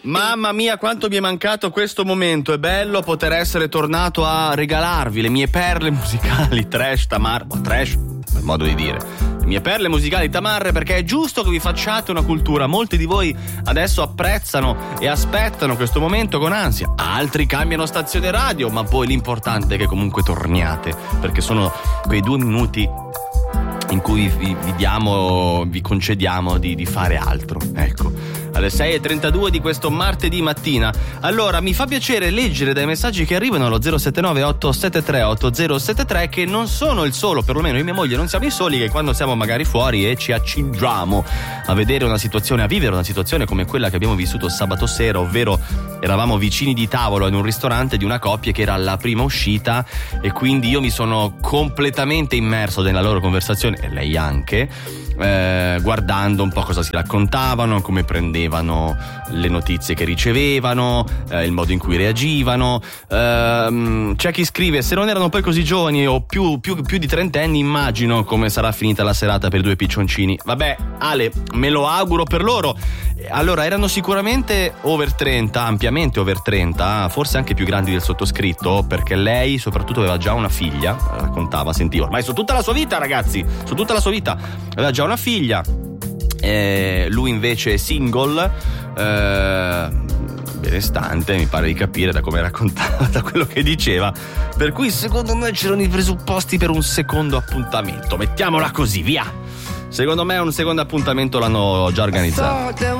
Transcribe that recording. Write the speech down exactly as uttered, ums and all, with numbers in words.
Mamma mia, quanto mi è mancato questo momento. È bello poter essere tornato a regalarvi le mie perle musicali trash, tamarre, trash, per modo di dire, le mie perle musicali tamarre, perché è giusto che vi facciate una cultura. Molti di voi adesso apprezzano e aspettano questo momento con ansia, altri cambiano stazione radio, ma poi l'importante è che comunque torniate, perché sono quei due minuti in cui vi, vi diamo, vi concediamo di, di fare altro, ecco, alle sei e trentadue di questo martedì mattina. Allora, mi fa piacere leggere dai messaggi che arrivano allo zero sette nove otto sette tre otto zero sette tre, che non sono il solo, perlomeno io e mia moglie non siamo i soli, che quando siamo magari fuori e ci accingiamo a vedere una situazione, a vivere una situazione come quella che abbiamo vissuto sabato sera, ovvero eravamo vicini di tavolo in un ristorante di una coppia che era la prima uscita, e quindi io mi sono completamente immerso nella loro conversazione, e lei anche, eh, guardando un po' cosa si raccontavano, come prendevano le notizie che ricevevano, eh, il modo in cui reagivano. Eh, c'è chi scrive: se non erano poi così giovani o più, più, più di trentenni, immagino come sarà finita la serata per i due piccioncini. Vabbè, Ale, me lo auguro per loro. Allora, erano sicuramente over trenta, ampiamente over trenta, forse anche più grandi del sottoscritto, perché lei soprattutto aveva già una figlia, raccontava, sentivo, ormai su tutta la sua vita, ragazzi, su tutta la sua vita aveva già una figlia, eh, lui invece è single, eh, benestante, mi pare di capire da come raccontava, da quello che diceva, per cui secondo me c'erano i presupposti per un secondo appuntamento, mettiamola così, via. Secondo me un secondo appuntamento l'hanno già organizzato.